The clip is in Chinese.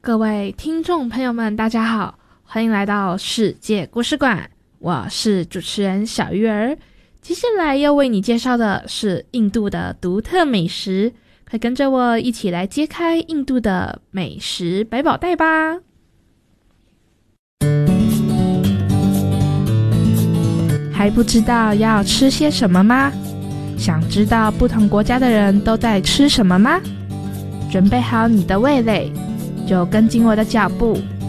各位听众朋友们大家好，欢迎来到世界故事馆，我是主持人小鱼儿。接下来要为你介绍的是印度的独特美食，快跟着我一起来揭开印度的美食百宝袋吧。还不知道要吃些什么吗？想知道不同国家的人都在吃什么吗？准备好你的味蕾，就跟紧我的脚步，